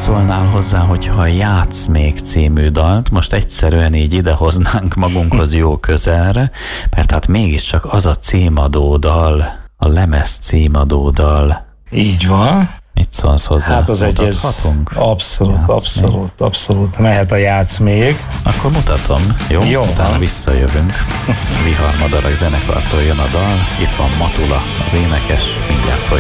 szólnál hozzá, hogyha a Játsz még című dalt most egyszerűen így idehoznánk magunkhoz jó közelre, mert hát mégiscsak az a címadódal, a lemez címadódal. Így van. Mit szólsz hozzá? Hát az abszolút. Mehet a Játsz még. Akkor mutatom, jó? Utána visszajövünk. Viharmadarak zenekartól jön a dal, itt van Matula, az énekes, mindjárt folytatjuk.